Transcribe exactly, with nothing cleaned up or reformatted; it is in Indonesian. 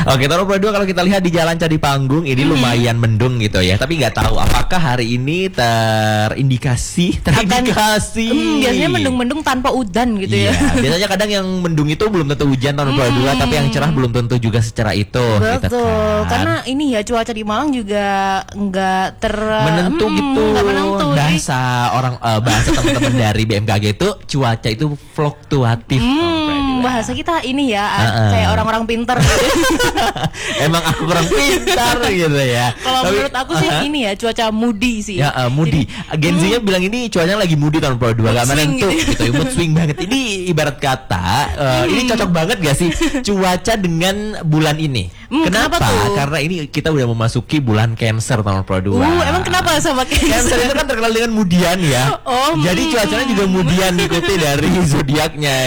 Oke, tahun dua kalau kita lihat di Jalan Candi Panggung ini hmm. lumayan mendung gitu ya. Tapi nggak tahu apakah hari ini terindikasi, terindikasi. Akan, hmm, biasanya mendung-mendung tanpa udan gitu iya, ya. Biasanya kadang yang mendung itu belum tentu hujan tahun dua puluh dua, tapi yang cerah belum tentu juga secara itu. Betul, gitu kan. karena ini ya cuaca di Malang juga nggak ter menentu hmm, gitu. Nggak menentu. Bahasa orang uh, bahasa teman-teman dari B M K G itu cuaca itu fluktuatif. Hmm, bahasa kita ini ya uh-uh. kayak orang-orang pintar. Emang aku kurang pintar gitu ya. Kalau menurut aku sih uh-huh. ini ya cuaca moody sih. Ya uh, moody. Agensinya hmm. bilang ini cuacanya lagi moody tahun dua puluh dua, gak menentu gitu. gitu. Mood swing banget. Ini ibarat kata uh, hmm. ini cocok banget gak sih cuaca dengan bulan ini? Hmm, kenapa? kenapa Karena ini kita udah memasuki bulan Cancer tahun dua puluh dua. Uh, emang kenapa sama Cancer? Cancer itu kan terkenal dengan mudian ya. Oh, jadi cuacanya juga mudian ikuti dari zodiaknya.